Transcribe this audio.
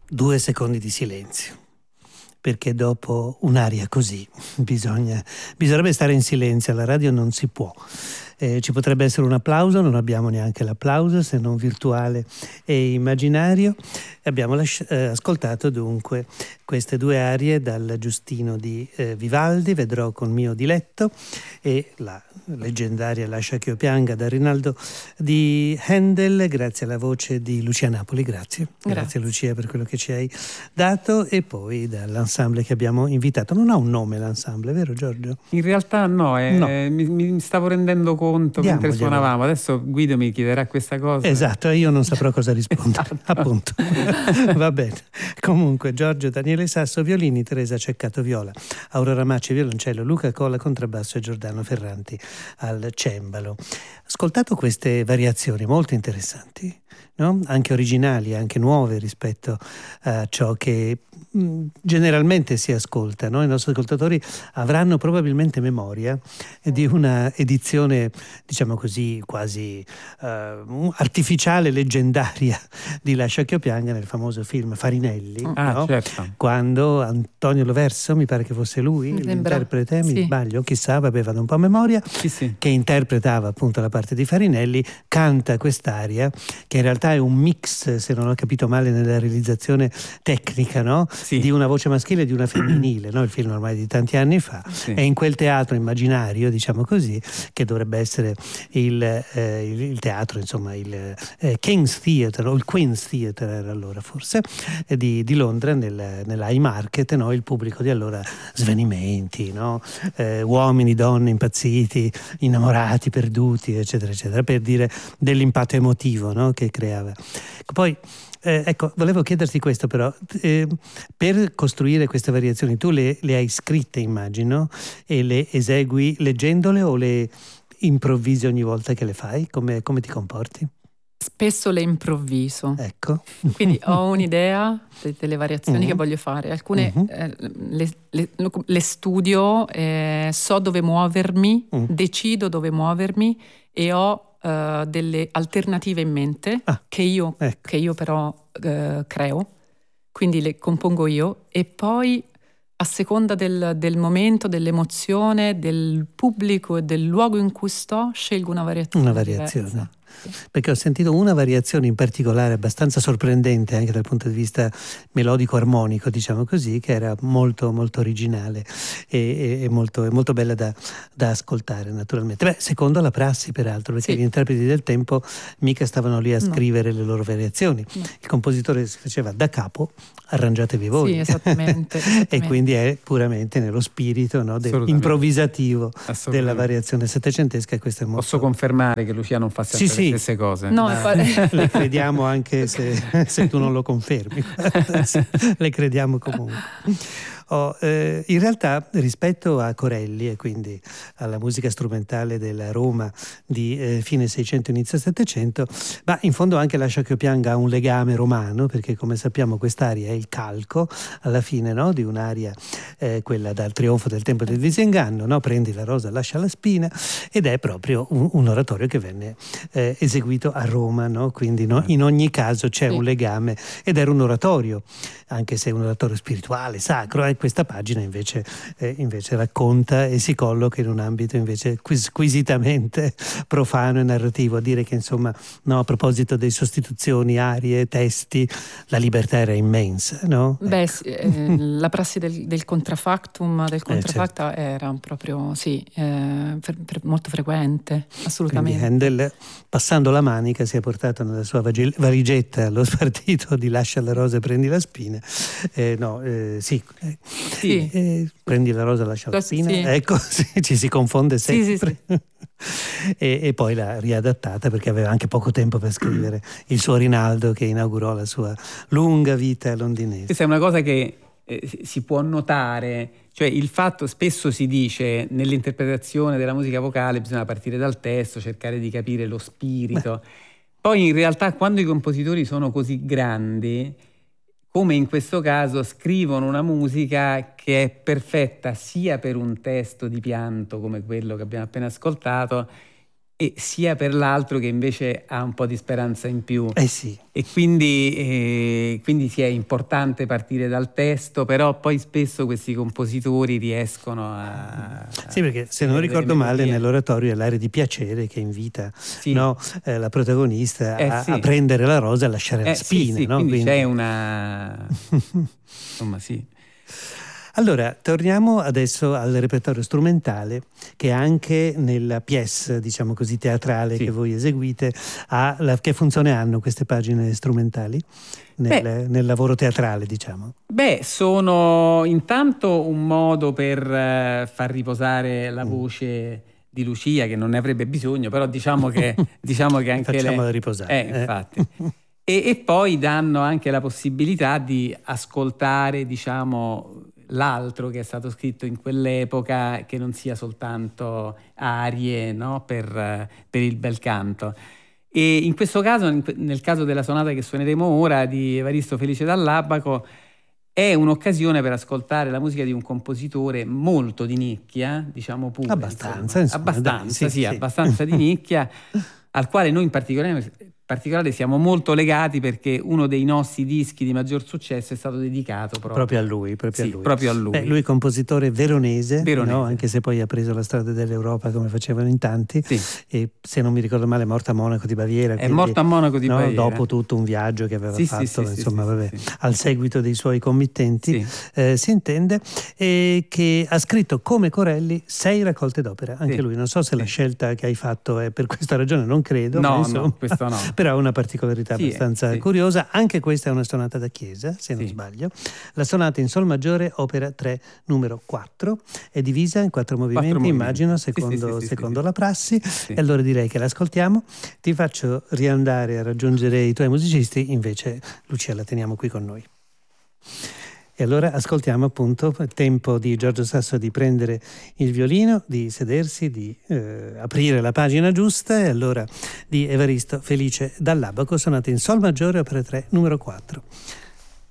2 secondi di silenzio, perché dopo un'aria così bisognerebbe stare in silenzio, alla radio non si può. Ci potrebbe essere un applauso, non abbiamo neanche l'applauso, se non virtuale e immaginario. Abbiamo ascoltato dunque queste 2 arie dal Giustino di Vivaldi, Vedrò con mio diletto, e la leggendaria Lascia che io pianga da Rinaldo di Handel, grazie alla voce di Lucia Napoli. Grazie Lucia per quello che ci hai dato. E poi dall'ensemble che abbiamo invitato. Non ha un nome l'ensemble, vero Giorgio? In realtà no. Mi stavo rendendo conto mentre suonavamo. Adesso Guido mi chiederà questa cosa. Esatto, io non saprò cosa rispondere. Appunto. Va bene. Comunque Giorgio Daniele Sasso violini, Teresa Ceccato viola, Aurora Macci violoncello, Luca Cola contrabbasso e Giordano Ferranti al cembalo. Ascoltato queste variazioni molto interessanti, no? Anche originali, anche nuove rispetto a ciò che generalmente si ascolta, no? I nostri ascoltatori avranno probabilmente memoria di una edizione, diciamo così, quasi artificiale, leggendaria di Lascia che io pianga nel famoso film Farinelli, no? Certo. Quando Antonio Loverso, mi pare che fosse lui l'interprete, mi sbaglio, chissà, vado un po' a memoria, sì. che interpretava appunto la parte di Farinelli, canta quest'aria che in realtà è un mix, se non ho capito male nella realizzazione tecnica, no? Sì. Di una voce maschile e di una femminile, no? Il film ormai di tanti anni fa, è in quel teatro immaginario, diciamo così, che dovrebbe essere il teatro, insomma, il King's Theatre o il Queen's Theatre era allora forse, di Londra, nell'Haymarket, no? Il pubblico di allora, svenimenti, no? Uomini, donne impazziti, innamorati, perduti, eccetera, eccetera, per dire dell'impatto emotivo, no? Che creava. Poi ecco, volevo chiederti questo però, per costruire queste variazioni tu le hai scritte, immagino, e le esegui leggendole o le improvvisi ogni volta che le fai? Come ti comporti? Spesso le improvviso. Ecco. Quindi ho un'idea delle variazioni che voglio fare. Alcune le studio, so dove muovermi, decido dove muovermi e ho delle alternative in mente che io però creo, quindi le compongo io, e poi a seconda del momento, dell'emozione, del pubblico e del luogo in cui sto, scelgo una variazione. Diversa. Perché ho sentito una variazione in particolare abbastanza sorprendente anche dal punto di vista melodico armonico, diciamo così, che era molto molto originale e molto bella da ascoltare, naturalmente. Secondo la prassi, peraltro, perché gli interpreti del tempo mica stavano lì a scrivere le loro variazioni. Il compositore si faceva da capo, arrangiatevi voi. Sì, esattamente. E quindi è puramente nello spirito, no, improvvisativo della variazione settecentesca. Questo è molto... Posso confermare che Lucia non fa sempre le stesse cose? No, le crediamo anche se tu non lo confermi. Le crediamo comunque. In realtà, rispetto a Corelli e quindi alla musica strumentale della Roma di fine 600 inizio 700, ma in fondo anche Lascia che io pianga ha un legame romano, perché come sappiamo quest'aria è il calco alla fine, no, di un'aria, quella dal Trionfo del tempo del disinganno, no? Prendi la rosa, lascia la spina, ed è proprio un oratorio che venne eseguito a Roma, no? Quindi in ogni caso c'è un legame, ed era un oratorio, anche se è un oratorio spirituale, sacro. Questa pagina invece racconta e si colloca in un ambito invece squisitamente profano e narrativo, a dire che insomma, no, a proposito delle sostituzioni, arie, testi, la libertà era immensa, no? La prassi del contrafactum, del contrafacta era proprio molto frequente, assolutamente. Quindi Handel, passando la manica, si è portato nella sua valigetta lo spartito di Lascia la rosa e prendi la spina. Prendi la rosa, lascia la spina. Sì. Ecco, ci si confonde sempre. Sì. E poi l'ha riadattata perché aveva anche poco tempo per scrivere il suo Rinaldo, che inaugurò la sua lunga vita londinese. Questa è una cosa che si può notare, cioè il fatto, spesso si dice nell'interpretazione della musica vocale bisogna partire dal testo, cercare di capire lo spirito. Poi in realtà quando i compositori sono così grandi, come in questo caso, scrivono una musica che è perfetta sia per un testo di pianto come quello che abbiamo appena ascoltato, e sia per l'altro che invece ha un po' di speranza in più. Sì. E quindi sì, è importante partire dal testo, però poi spesso questi compositori riescono a... Sì, perché se non ricordo male nell'oratorio è l'area di piacere che invita la protagonista a prendere la rosa e a lasciare la spina. Sì, no? quindi c'è una... Insomma, sì. Allora, torniamo adesso al repertorio strumentale che anche nella pièce, diciamo così, teatrale che voi eseguite, che funzione hanno queste pagine strumentali nel lavoro teatrale, diciamo? Sono intanto un modo per far riposare la voce di Lucia, che non ne avrebbe bisogno, però diciamo che anche facciamola riposare. Infatti. E poi danno anche la possibilità di ascoltare, diciamo, l'altro che è stato scritto in quell'epoca, che non sia soltanto arie, no? per il bel canto. E in questo caso, nel caso della sonata che suoneremo ora di Evaristo Felice Dall'Abaco, è un'occasione per ascoltare la musica di un compositore molto di nicchia, diciamo pure. Abbastanza di nicchia, al quale noi in particolare siamo molto legati, perché uno dei nostri dischi di maggior successo è stato dedicato proprio a lui. Lui è compositore veronese. No? Anche se poi ha preso la strada dell'Europa come facevano in tanti, e se non mi ricordo male è morto a Monaco di Baviera. È morto a Monaco di Baviera dopo tutto un viaggio che aveva fatto, al seguito dei suoi committenti, si intende, che ha scritto come Corelli 6 raccolte d'opera, anche lui. Non so se la scelta che hai fatto è per questa ragione, non credo, no, questo no. Però ha una particolarità abbastanza curiosa. Anche questa è una sonata da chiesa, se non sbaglio. La sonata in sol maggiore, opera 3, numero 4, è divisa in 4 movimenti, immagino, secondo la prassi. E allora direi che l'ascoltiamo. Ti faccio riandare a raggiungere i tuoi musicisti, invece Lucia la teniamo qui con noi. E allora ascoltiamo appunto il tempo di Giorgio Sasso di prendere il violino, di sedersi, di aprire la pagina giusta, e allora di Evaristo Felice Dall'Abaco, sonata in sol maggiore, opera 3, numero 4.